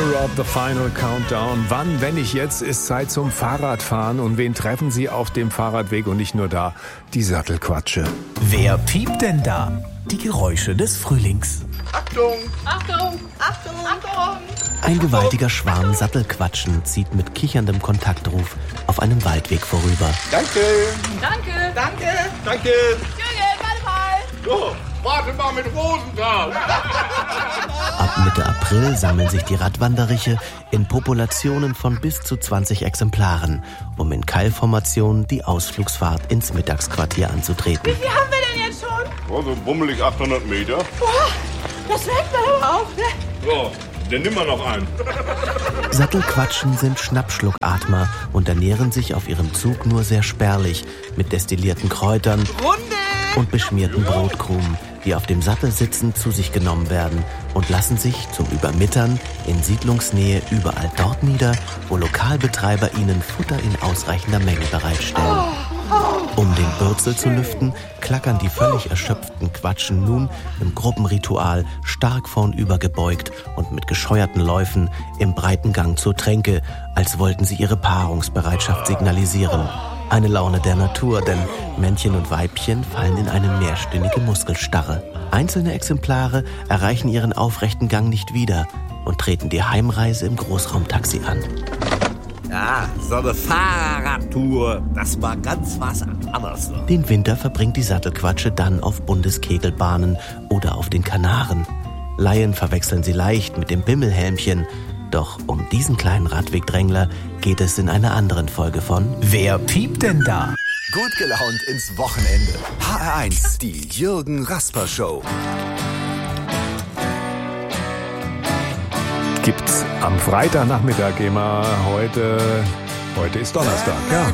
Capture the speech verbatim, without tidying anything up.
Rob, The Final Countdown. Wann, wenn nicht jetzt, ist Zeit zum Fahrradfahren. Und wen treffen Sie auf dem Fahrradweg und nicht nur da? Die Sattelquatsche. Wer piept denn da? Die Geräusche des Frühlings. Achtung! Achtung! Achtung! Achtung! Ein gewaltiger Schwarm Sattelquatschen zieht mit kicherndem Kontaktruf auf einem Waldweg vorüber. Danke! Danke! Danke! Danke! Jürgen, warte mal! So, warte mal mit Rosenthal! Ab Mitte April sammeln sich die Radwanderiche in Populationen von bis zu zwanzig Exemplaren, um in Keilformation die Ausflugsfahrt ins Mittagsquartier anzutreten. Wie viel haben wir denn jetzt schon? Oh, so bummelig achthundert Meter. Boah, das weckt aber auch, ne? So, dann nimm mal noch einen. Sattelquatschen sind Schnappschluckatmer und ernähren sich auf ihrem Zug nur sehr spärlich mit destillierten Kräutern und beschmierten Brotkrumen, die auf dem Sattel sitzend zu sich genommen werden und lassen sich zum Übermittern in Siedlungsnähe überall dort nieder, wo Lokalbetreiber ihnen Futter in ausreichender Menge bereitstellen. Um den Bürzel zu lüften, klackern die völlig erschöpften Quatschen nun im Gruppenritual stark vornüber gebeugt und mit gescheuerten Läufen im breiten Gang zur Tränke, als wollten sie ihre Paarungsbereitschaft signalisieren. Eine Laune der Natur, denn Männchen und Weibchen fallen in eine mehrstündige Muskelstarre. Einzelne Exemplare erreichen ihren aufrechten Gang nicht wieder und treten die Heimreise im Großraumtaxi an. Ja, so eine Fahrradtour, das war ganz was anderes. Den Winter verbringt die Sattelquatsche dann auf Bundeskegelbahnen oder auf den Kanaren. Laien verwechseln sie leicht mit dem Bimmelhelmchen. Doch um diesen kleinen Radwegdrängler geht es in einer anderen Folge von Wer piept denn da? Gut gelaunt ins Wochenende. H R eins, die Jürgen Rasper Show. Gibt's am Freitagnachmittag immer. Heute, heute ist Donnerstag. Ja,